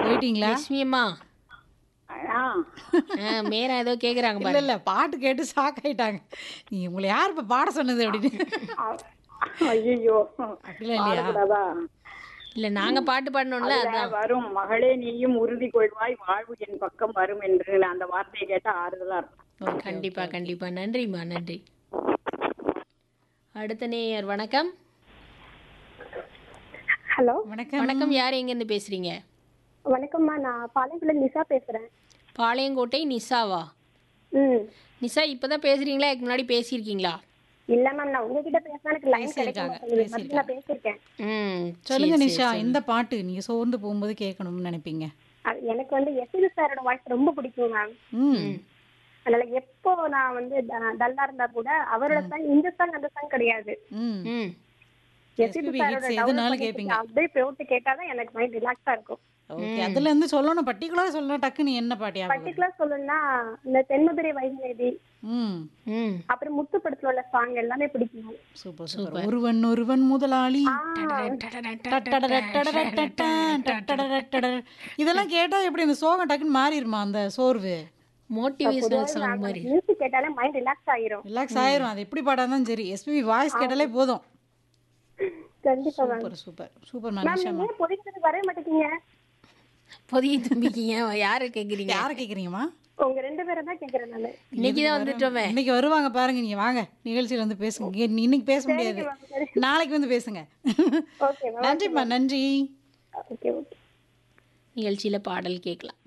போயிட்டீங்களா? லட்சுமி அம்மா ஆ மேரா ஏதோ கேக்குறாங்க இல்ல பாரு. இல்ல பாட்டு கேட்டு ஷாக் ஆயிட்டாங்க. நீ உங்களை யார் இப்ப பாட சொன்னது அப்படின்னு. ஐயோ அப்படிலாம் இல்லையா? பாடக்கூடாதா? இல்ல நாங்க பாட்டு பாடணும்ல அதுல அதான். வரும் மகளே நீயும் உறுதி கொள்வாய் வாழ்வு என் பக்கம் வரும் என்று அந்த வார்த்தையை கேட்டா ஆறுதலா இருக்கும். ஓகே, கண்டிப்பா ஓகே. கண்டிப்பா. நன்றிம்மா நன்றி. அடுத்த நேயர் வணக்கம். ஹலோ வணக்கம். வணக்கம், யார் எங்க இருந்து பேசுறீங்க? வணக்கம்மா, நான் பாளையங்குளம் நிஷா பேசுறேன். பாளையங்கோட்டை நிசாவா? ம் நிசா இப்பதான் பேசுறீங்களா, இதுக்கு முன்னாடி பேசியிருக்கீங்களா? இல்ல மேம், நான் உங்ககிட்ட பேசினா எனக்கு லைன் கிடைக்க பேசியிருக்காங்க, மாட்டேங்குது. மறுபடியும் நான் பேசியிருக்கேன். ம் சொல்லுங்க சரி, நிஷா, சரி, இந்த பாட்டு நீங்க சோர்ந்து போகும்போது கேட்கணும்னு நினைப்பீங்க. அது எனக்கு வந்து எஸ்எல் சாரோட வாய்ஸ் ரொம்ப பிடிக்கும் மேம். ம். அதனால எப்போ நான் வந்து டல்லா இருந்தா கூட அவரோட சாங், இந்த சாங் அந்த சாங் கிடையாது, ம். ம் எஸ்எல் SPB சாரோட hits டவுன்லோட் எதுனாலும் பண்ணி கேட்பீங்க. அப்படியே போட்டு கேட்டாதான் எனக்கு மைண்ட் ரிலாக்ஸா இருக்கும். ஓகே. அதுல இருந்து சொல்லணும், பர்ட்டிகுலரா சொல்லணும், டக்குன்னு என்ன பாட்டு ஞாபகம் வருது? பர்டிகுலர் சொல்லணும்னா இந்த தென்மதுரை வைகுநேதி, ம். ம் அப்புறம் முத்து படத்துல உள்ள சாங் எல்லாமே பிடிக்கும். Super super. ஒருவன் ஒருவன் முதலாளி. ஆ, டட்டடடட்டடடட்டடட்டடடட்டடடட. இதெல்லாம் கேட்டா எப்படி இந்த சோகம் டக்குன்னு மாறிடுமா அந்த சோர்வு? மோட்டிவேஷனல் சாங் மாதிரி. மியூசிக் கேட்டாலே மைண்ட் ரிலாக்ஸ் ஆயிரும். ரிலாக்ஸ் ஆயிரும். அது எப்படி பாடாதான் சரி, எஸ்பிபி வாய்ஸ் கேட்டாலே போதும். கண்டிப்பா ma'am. Super super super ma'am, Manisha. நீங்க ஏன் பொதுக்கிறதுக்கு வரவே மாட்டேங்கீங்க? புதிய தம்பிக்கிங்க யாரை கேக்குறீங்க? யாரை கேக்குறீங்கம்மா? உங்க ரெண்டு பேரும் தான் கேக்குறேன் நானு. இன்னைக்கு தான் வந்துட்டோமே. இன்னைக்கு வருவாங்க பாருங்க, நீங்க வாங்க நிகழ்ச்சியில வந்து பேசுங்க. இன்னைக்கு பேச முடியாது, நாளைக்கு வந்து பேசுங்க. Okay ma'am. நன்றிம்மா, நன்றி. Okay okay. நிகழ்ச்சியில பாடல் கேட்கலாம்.